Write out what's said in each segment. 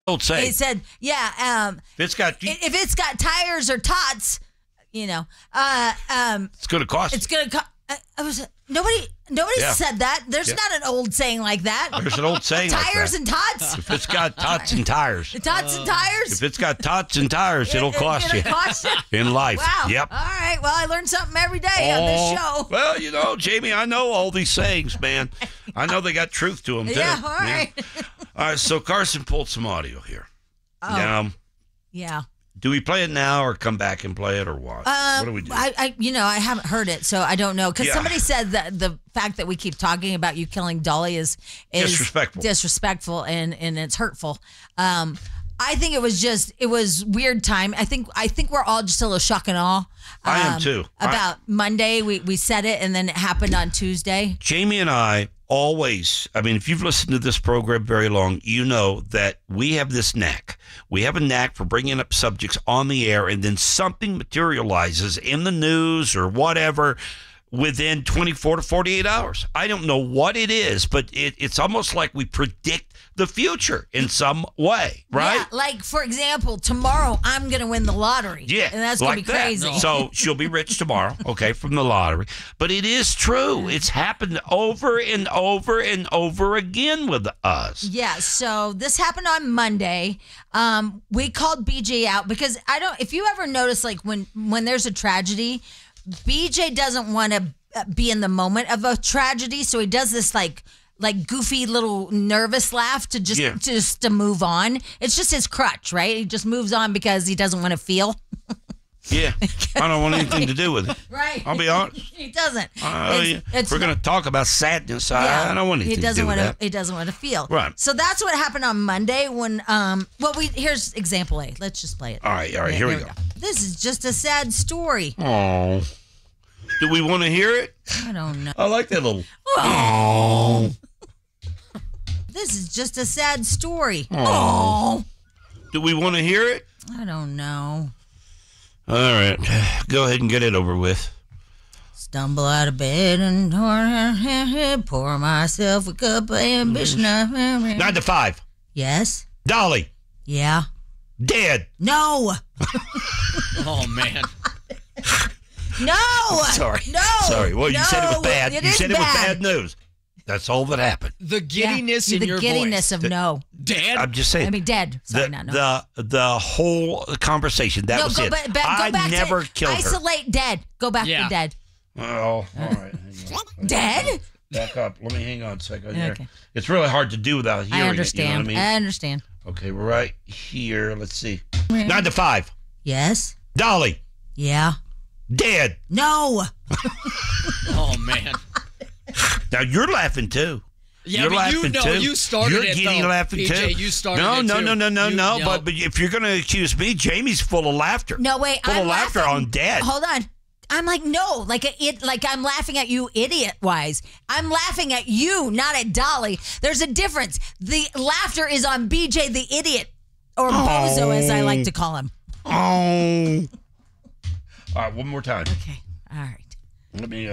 Don't say. He said, if it's got tires or tots, it's going to cost. It's going to cost. Nobody said that. There's not an old saying like that. There's an old saying tires like and tots. If it's got tots and tires. Tots and tires? If it's got tots and tires, it'll cost you in life. Wow. Yep. All right. Well, I learned something every day on this show. Well, Jamie, I know all these sayings, man. I know they got truth to them, too. Yeah, all right. All right, so Carson pulled some audio here. Yeah. Do we play it now or come back and play it or what? What do we do? I haven't heard it, so I don't know. Because somebody said that the fact that we keep talking about you killing Dolly is disrespectful and it's hurtful. I think it was weird time. I think we're all just a little shock and awe. I am too. About Monday, we said it, and then it happened on Tuesday. Jamie and I always, if you've listened to this program very long, you know that we have this knack. We have a knack for bringing up subjects on the air, and then something materializes in the news or whatever within 24 to 48 hours. I don't know what it is, but it's almost like we predict the future in some way, right? Yeah, like, for example, tomorrow I'm going to win the lottery. Yeah. And that's going to be crazy. No. So she'll be rich tomorrow, okay, from the lottery. But it is true. It's happened over and over and over again with us. Yeah, so this happened on Monday. We called BJ out because if you ever notice, like, when there's a tragedy, BJ doesn't want to be in the moment of a tragedy, so he does this like goofy little nervous laugh to move on. It's just his crutch, right? He just moves on because he doesn't want to feel. Yeah, I don't want anything to do with it. Right. I'll be honest. He doesn't. We're going to talk about sadness. I don't want anything to do with that. He doesn't want to feel. Right. So that's what happened on Monday when, here's example A. Let's just play it. All right, here we go. This is just a sad story. Oh. Do we want to hear it? I don't know. I like that little. Oh. This is just a sad story. Oh. Do we want to hear it? I don't know. All right. Go ahead and get it over with. Stumble out of bed and pour myself a cup of ambition. 9 to 5. Yes. Dolly. Yeah. Dead. No. Oh, man. No. Sorry. No. Sorry. Well, you said it was bad. It you is said it was bad news. That's all that happened. The giddiness in your voice. The giddiness of no. Dead? I'm just saying. Dead. Sorry, not no. The whole conversation, that was it. I never killed her. Isolate dead. Go back to dead. Oh, all right. Hang on. Dead? Back up. Let me hang on a second here. Okay. It's really hard to do without hearing I understand. it. You know what I mean? I understand. Okay, we're right here. Let's see. 9 to 5. Yes. Dolly. Yeah. Dead. No. Oh, man. Now, you're laughing, too. Yeah, you're but laughing, too. You started you're it, getting though. laughing, PJ, too. You started it, too. No. But if you're going to accuse me, Jamie's full of laughter. No, wait. Full of laughter on Dead. Hold on. I'm like, no, like I'm laughing at you idiot-wise. I'm laughing at you, not at Dolly. There's a difference. The laughter is on BJ the idiot, or Bozo, as I like to call him. Oh. All right, one more time. Okay, all right. Let me,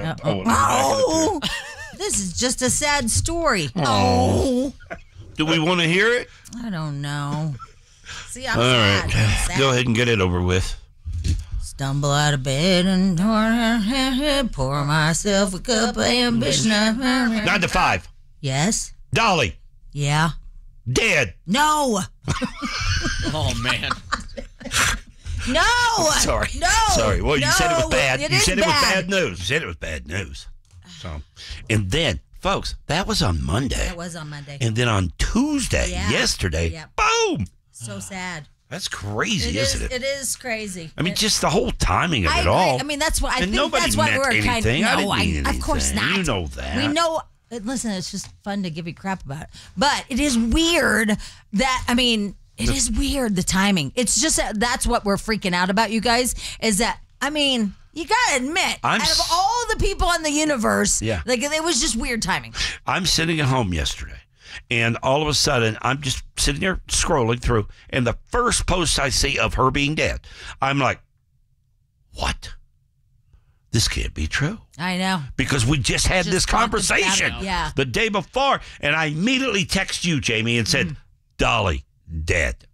This is just a sad story. Oh. Do we want to hear it? I don't know. See, I'm all sad. right. I'm sad. Go ahead and get it over with. Stumble out of bed and pour myself a cup of ambition. 9 to 5. Yes. Dolly. Yeah. Dead. No. Oh, man. No. Sorry. No. Sorry. Well, you said it was bad. It you is said bad. it was bad news. You said it was bad news. So, and then, folks, that was on Monday. That was on Monday. And then on Tuesday, yesterday, boom. So sad. That's crazy, isn't it? It is crazy. I mean, just the whole timing of it all. I mean, that's what I and think. That's why we're kind of. No, of course not. You know that. We know. Listen, it's just fun to give you crap about it, but it is weird that. I mean, it is weird the timing. It's just that's what we're freaking out about, you guys. Is that I mean. You gotta admit, out of all the people in the universe, like it was just weird timing. I'm sitting at home yesterday, and all of a sudden, I'm just sitting there scrolling through, and the first post I see of her being dead, I'm like, what? This can't be true. I know. Because we just had this conversation the day before, and I immediately text you, Jamie, and said, Dolly, dead.